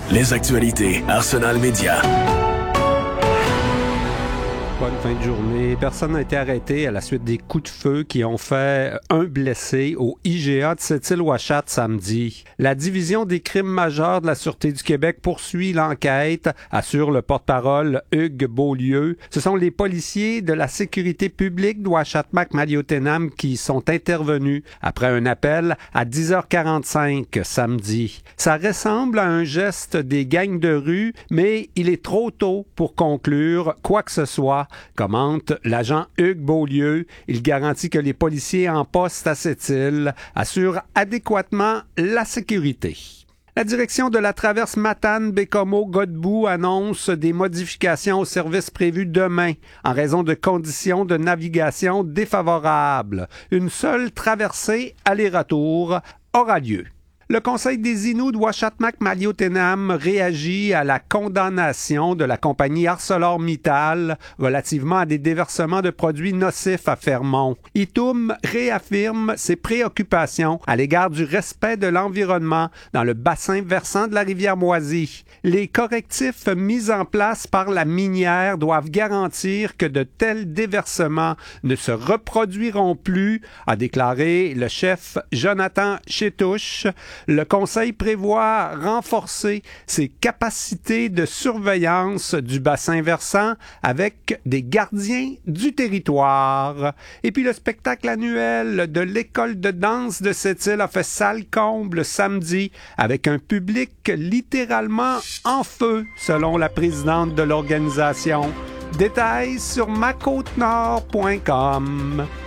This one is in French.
Les actualités Arsenal Média. Bonne fin de journée. Personne n'a été arrêté à la suite des coups de feu qui ont fait un blessé au IGA de Sept-Îles-Ouachata samedi. La division des crimes majeurs de la Sûreté du Québec poursuit l'enquête, assure le porte-parole Hugues Beaulieu. Ce sont les policiers de la sécurité publique d'Ouachata-Maliotenam qui sont intervenus après un appel à 10h45 samedi. Ça ressemble à un geste des gangs de rue, mais il est trop tôt pour conclure quoi que ce soit, commente l'agent Hugues Beaulieu. Il garantit que les policiers en poste à Sept-Îles assurent adéquatement la sécurité. La direction de la traverse Matane-Bécomo-Godbout annonce des modifications au service prévu demain en raison de conditions de navigation défavorables. Une seule traversée aller-retour aura lieu. Le Conseil des Inuits de Ouachata-Maliotenam réagit à la condamnation de la compagnie ArcelorMittal relativement à des déversements de produits nocifs à Fermont. ITUM réaffirme ses préoccupations à l'égard du respect de l'environnement dans le bassin versant de la rivière Moisy. Les correctifs mis en place par la minière doivent garantir que de tels déversements ne se reproduiront plus, a déclaré le chef Jonathan Chétouche. Le Conseil prévoit renforcer ses capacités de surveillance du bassin versant avec des gardiens du territoire. Et puis le spectacle annuel de l'École de danse de Sept-Îles a fait salle comble samedi avec un public littéralement en feu, selon la présidente de l'organisation. Détails sur macôtenord.com.